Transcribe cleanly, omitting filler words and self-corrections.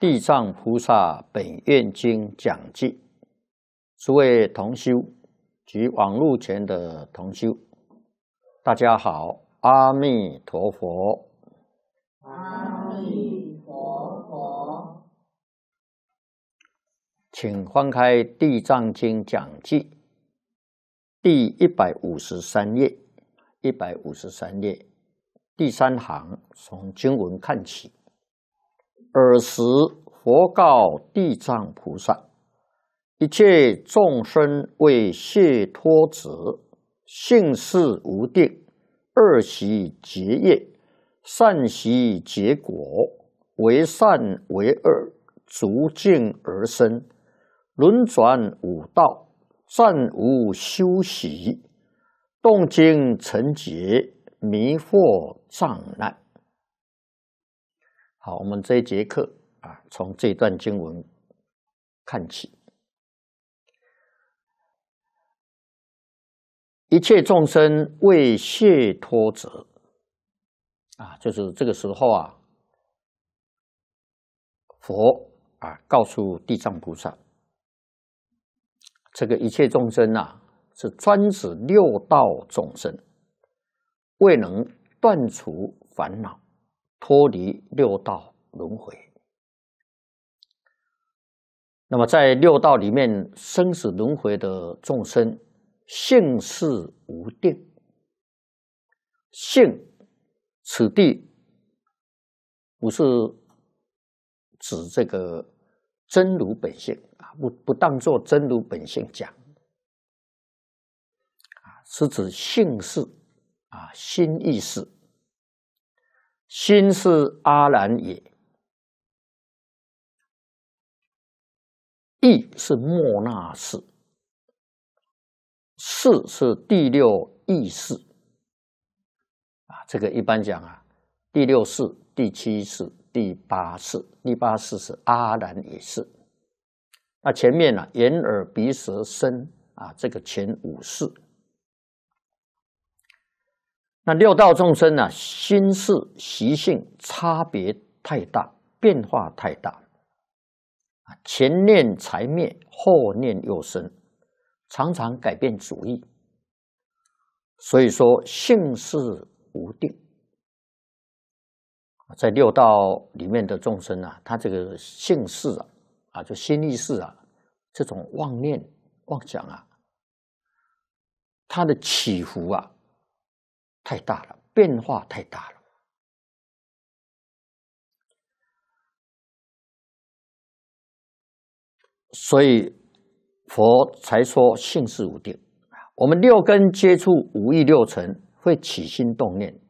地藏菩萨本愿经讲记，诸位同修及网络前的同修，大家好，阿弥陀佛。 阿弥陀佛。 请翻开《地藏经讲记》第153页，153页第3行，从经文看起。尔时佛告地藏菩萨：一切众生为解脱者，性事无定，恶习结业，善习结果，为善为恶，逐境而生，轮转五道，暂无休息，动经成劫，迷惑障难。好，我们这一节课从这段经文看起。一切众生为解脱者，就是这个时候佛告诉地藏菩萨，这个一切众生是专指六道众生，未能断除烦恼，脱离六道轮回。那么在六道里面，生死轮回的众生，性事无定。性，此地不是指这个真如本性不当作真如本性讲，是指性事心意识。心是阿然也，意是莫那识，识是第六意识这个一般讲第六识、第七识、第八识，第八识是阿然也识。那前面眼耳鼻舌身这个前五识。那六道众生心事习性差别太大，变化太大，前念才灭，后念又生，常常改变主意。所以说性事无定。在六道里面的众生他这个性事就心意识这种妄念妄想它的起伏太大了，变化太大了。所以佛才说性事无定。我们六根接触五欲六尘，会起心动念，